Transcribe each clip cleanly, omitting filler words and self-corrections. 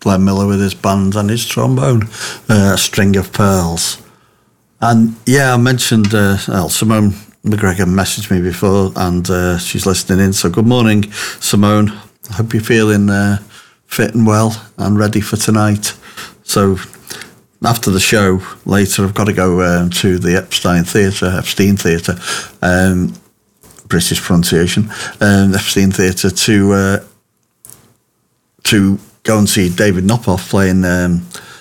Glenn Miller with his band and his trombone, String of Pearls. And yeah, I mentioned Simone McGregor messaged me before, and she's listening in. So good morning, Simone. I hope you're feeling fit and well and ready for tonight. So after the show later, I've got to go to the Epstein Theatre, British pronunciation, Epstein Theatre to go and see David Knophoff playing the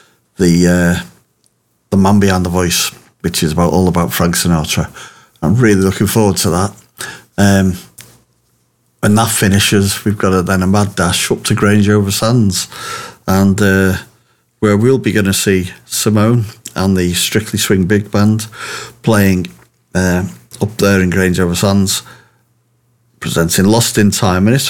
Man Behind the Voice, which is all about Frank Sinatra. I'm really looking forward to that. When that finishes, we've got then a mad dash up to Grange over Sands, and where we'll be going to see Simone and the Strictly Swing Big Band playing up there in Grange over Sands, presenting Lost in Time, and it's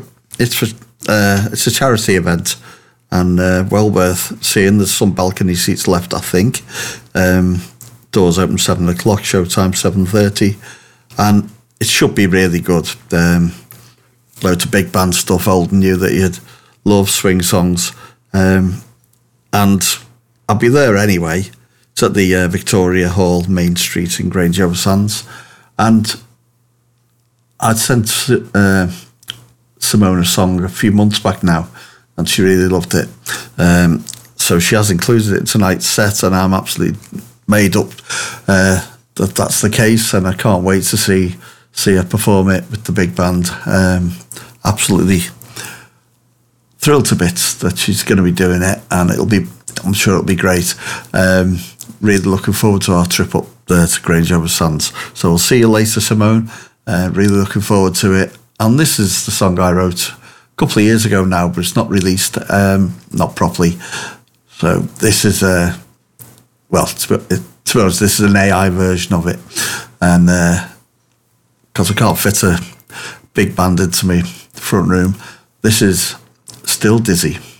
a charity event, and well worth seeing. There's some balcony seats left, I think. Doors open 7 o'clock, showtime 7:30, and it should be really good. Loads of big band stuff, old and new, that you'd love, swing songs, and I'll be there anyway. It's at the Victoria Hall, Main Street in Grange over Sands, and I'd sent Simone a song a few months back now, and she really loved it. So she has included it in tonight's set, and I'm absolutely made up that that's the case, and I can't wait to see her perform it with the big band. Absolutely thrilled to bits that she's going to be doing it, and I'm sure it'll be great. Really looking forward to our trip up there to Grange over Sands. So we'll see you later, Simone. Really looking forward to it. And this is the song I wrote a couple of years ago now, but it's not released, not properly. So this is to be honest, this is an AI version of it, and because I can't fit a big band into my front room, this is Still Dizzy.